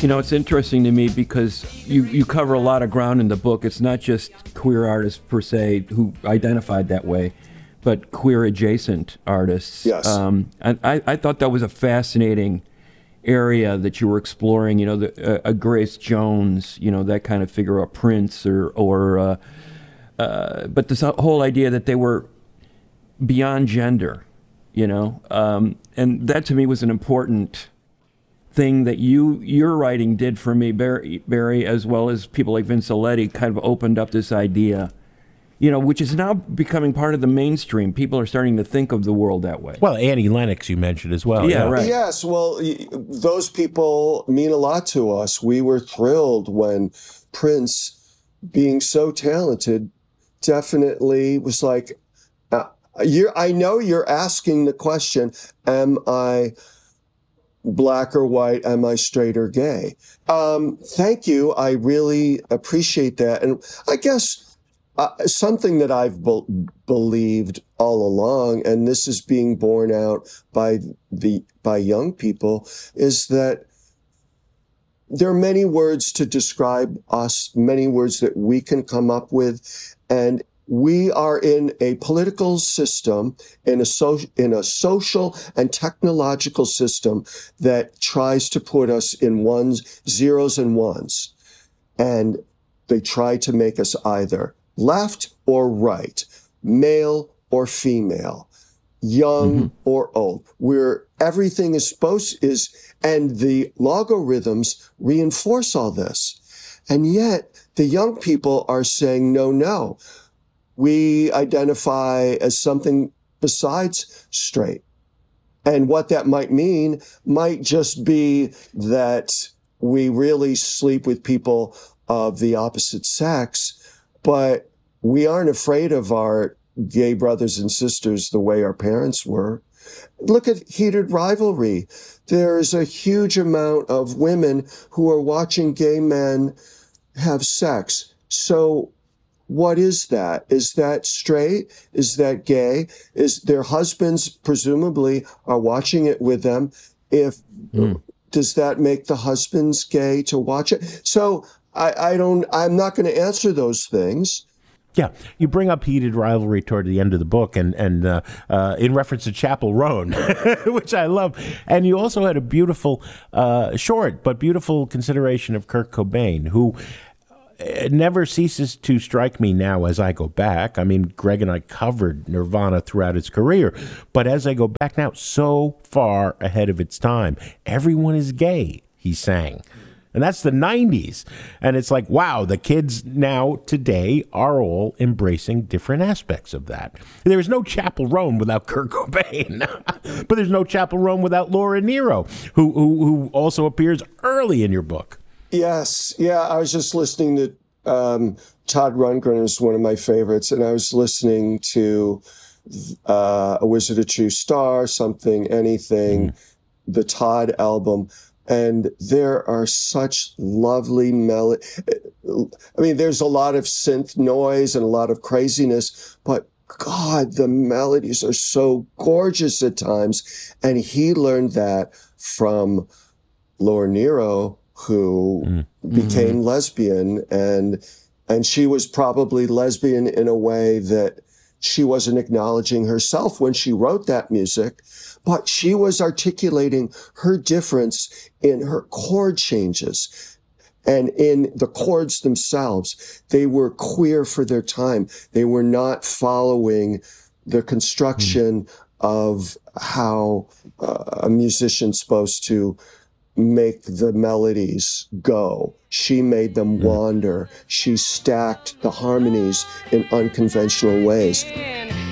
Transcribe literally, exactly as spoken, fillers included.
You know, it's interesting to me because you, you cover a lot of ground in the book. It's not just queer artists per se who identified that way, but queer adjacent artists. Yes. Um, and I, I thought that was a fascinating area that you were exploring. You know, the, uh, a Grace Jones, you know, that kind of figure, a Prince, or or uh, uh, but this whole idea that they were beyond gender. You know, um, and that to me was an important thing that you your writing did for me, Barry, Barry, as well as people like Vince Aletti, kind of opened up this idea, you know, which is now becoming part of the mainstream. People are starting to think of the world that way. Well, Annie Lennox you mentioned as well. Yeah, yeah. right. Yes, well, y- those people mean a lot to us. We were thrilled when Prince, being so talented, definitely was like, uh, you're, I know you're asking the question, am I black or white? Am I straight or gay? Um, thank you. I really appreciate that. And I guess uh, something that I've be- believed all along, and this is being borne out by the by young people, is that there are many words to describe us, many words that we can come up with, and we are in a political system, in a, so, in a social and technological system that tries to put us in ones, zeros and ones. And they try to make us either left or right, male or female, young mm-hmm. or old. Where everything is supposed is, and the logarithms reinforce all this. And yet the young people are saying, no, no. We identify as something besides straight. And what that might mean might just be that we really sleep with people of the opposite sex, but we aren't afraid of our gay brothers and sisters the way our parents were. Look at Heated Rivalry. There's a huge amount of women who are watching gay men have sex. So what is that? Is that straight? Is that gay? Is their husbands presumably are watching it with them? If mm. Does that make the husbands gay to watch it? So I, I don't. I'm not going to answer those things. Yeah, you bring up Heated Rivalry toward the end of the book, and and uh, uh, in reference to Chapel Roan, which I love. And you also had a beautiful, uh, short but beautiful consideration of Kurt Cobain, who it never ceases to strike me now as I go back. I mean, Greg and I covered Nirvana throughout its career, but as I go back now, so far ahead of its time. Everyone is gay, he sang. And that's the nineties. And it's like, wow, the kids now today are all embracing different aspects of that. There's no Chapel Roan without Kurt Cobain, but there's no Chapel Roan without Laura Nyro, who, who, who also appears early in your book. Yes. Yeah. I was just listening to um, Todd Rundgren is one of my favorites. And I was listening to uh, A Wizard of True Star, Something, Anything, mm. the Todd album. And there are such lovely melody. I mean, there's a lot of synth noise and a lot of craziness, but God, the melodies are so gorgeous at times. And he learned that from Laura Nyro, who mm-hmm. became lesbian, and and she was probably lesbian in a way that she wasn't acknowledging herself when she wrote that music, but she was articulating her difference in her chord changes and in the chords themselves. They were queer for their time. They were not following the construction mm. of how uh, a musician's supposed to make the melodies go. She made them wander. She stacked the harmonies in unconventional ways.